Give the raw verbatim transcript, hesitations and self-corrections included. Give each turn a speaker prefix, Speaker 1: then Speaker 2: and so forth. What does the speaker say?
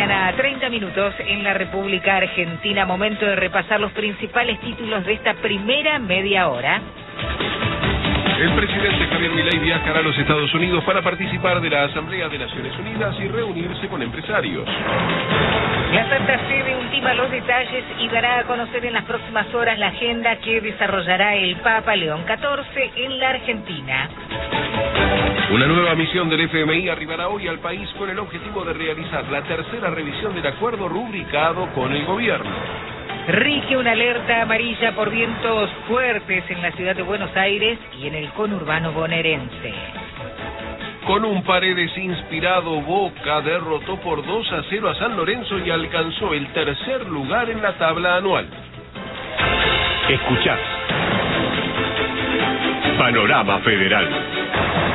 Speaker 1: mañana, treinta minutos en la República Argentina. Momento de repasar los principales títulos de esta primera media hora.
Speaker 2: El presidente Javier Milei viajará a los Estados Unidos para participar de la Asamblea de Naciones Unidas y reunirse con empresarios.
Speaker 1: La Santa Sede ultima los detalles y dará a conocer en las próximas horas la agenda que desarrollará el Papa León catorce en la Argentina.
Speaker 2: Una nueva misión del F M I arribará hoy al país con el objetivo de realizar la tercera revisión del acuerdo rubricado con el gobierno.
Speaker 1: Rige una alerta amarilla por vientos fuertes en la ciudad de Buenos Aires y en el conurbano bonaerense.
Speaker 2: Con un Paredes inspirado, Boca derrotó por dos a cero a San Lorenzo y alcanzó el tercer lugar en la tabla anual.
Speaker 3: Escuchás Panorama Federal.